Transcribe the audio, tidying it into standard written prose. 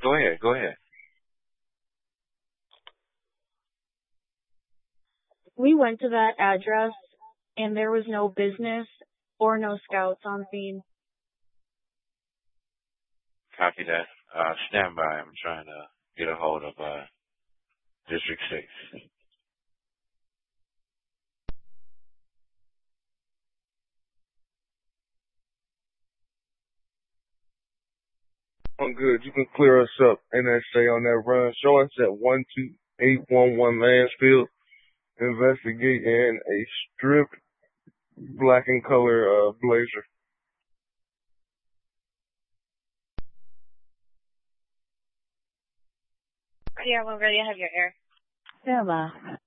Go ahead. Go ahead. We went to that address and there was no business or no scouts on scene. Copy that. Stand by. I'm trying to get a hold of District 6. I'm good. You can clear us up, NSA, on that run. Show us at 12811 Mansfield. Investigate in a strip black and color blazer. Yeah, we're ready to have your air. Stella.